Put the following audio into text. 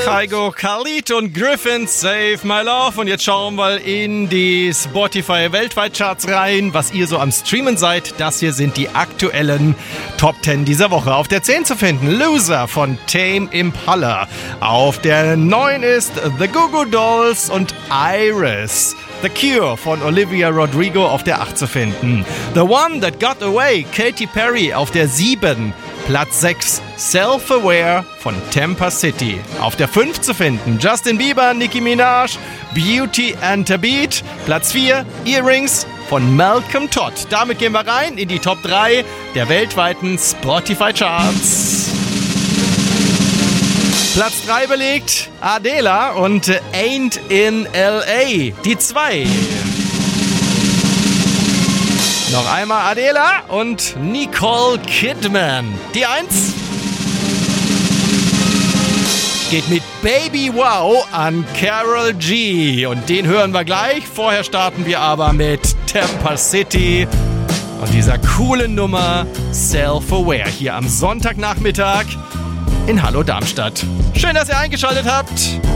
Kygo, Khalid und Griffin, Save My Love. Und jetzt schauen wir in die Spotify Weltweit-Charts rein, was ihr so am Streamen seid. Das hier sind die aktuellen Top 10 dieser Woche. Auf der 10 zu finden, Loser von Tame Impala. Auf der 9 ist The Goo Goo Dolls und Iris. The Cure von Olivia Rodrigo auf der 8 zu finden. The One That Got Away, Katy Perry auf der 7. Platz 6, Self-Aware von Tampa City. Auf der 5 zu finden, Justin Bieber, Nicki Minaj, Beauty and the Beat. Platz 4, Earrings von Malcolm Todd. Damit gehen wir rein in die Top 3 der weltweiten Spotify-Charts. Platz 3 belegt Adela und Ain't in L.A. Die 2. Noch einmal Adela und Nicole Kidman. Die 1 geht mit Baby Wow an Karol G. Und den hören wir gleich. Vorher starten wir aber mit Tampa City und dieser coolen Nummer Self-Aware hier am Sonntagnachmittag in Hallo Darmstadt. Schön, dass ihr eingeschaltet habt.